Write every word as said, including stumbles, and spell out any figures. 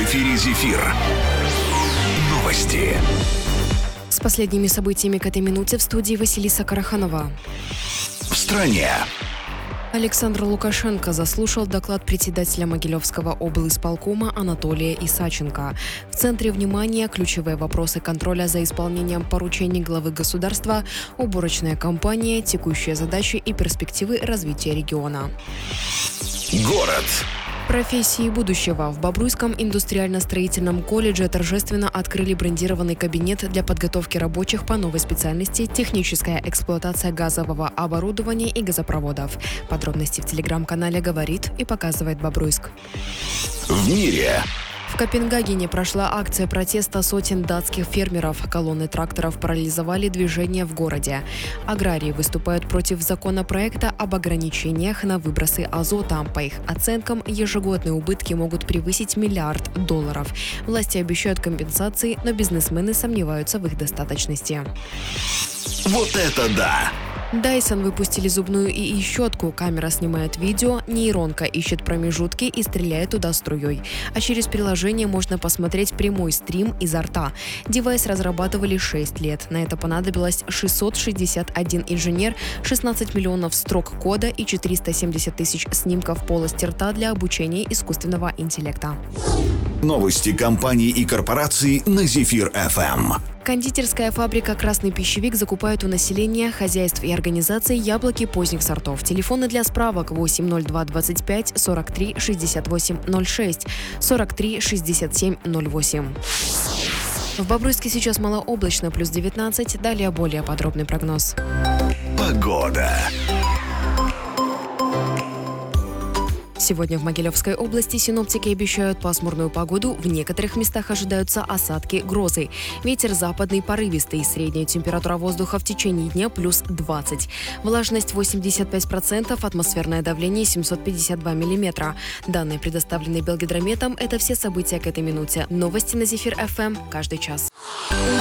эфире «Зефир». Новости. С последними событиями к этой минуте в студии Василиса Караханова. В стране. Александр Лукашенко заслушал доклад председателя Могилевского облисполкома Анатолия Исаченко. В центре внимания ключевые вопросы контроля за исполнением поручений главы государства, уборочная кампания, текущие задачи и перспективы развития региона. Город. Профессии будущего. В Бобруйском индустриально-строительном колледже торжественно открыли брендированный кабинет для подготовки рабочих по новой специальности «Техническая эксплуатация газового оборудования и газопроводов». Подробности в телеграм-канале «Говорит» и показывает Бобруйск. В мире. В Копенгагене прошла акция протеста сотен датских фермеров. Колонны тракторов парализовали движение в городе. Аграрии выступают против законопроекта об ограничениях на выбросы азота. По их оценкам, ежегодные убытки могут превысить миллиард долларов. Власти обещают компенсации, но бизнесмены сомневаются в их достаточности. Вот это да! Dyson выпустили зубную ИИ-щетку. Камера снимает видео, нейронка ищет промежутки и стреляет туда струей. А через приложение можно посмотреть прямой стрим изо рта. Девайс разрабатывали шесть лет. На это понадобилось шестьсот шестьдесят один инженер, шестнадцать миллионов строк кода и четыреста семьдесят тысяч снимков полости рта для обучения искусственного интеллекта. Новости компаний и корпораций на «Зефир эф эм». Кондитерская фабрика «Красный пищевик» закупает у населения, хозяйств и организаций яблоки поздних сортов. Телефоны для справок восемь ноль два двадцать пять сорок три шестьдесят восемь ноль шесть, сорок три шестьдесят семь ноль восемь. В Бобруйске сейчас малооблачно, плюс девятнадцать. Далее более подробный прогноз. Погода. Сегодня в Могилевской области синоптики обещают пасмурную погоду. В некоторых местах ожидаются осадки, грозы. Ветер западный порывистый. Средняя температура воздуха в течение дня плюс двадцать. Влажность восемьдесят пять процентов, атмосферное давление семьсот пятьдесят два миллиметра. Данные, предоставленные Белгидрометом, это все события к этой минуте. Новости на «Зефир эф эм» каждый час.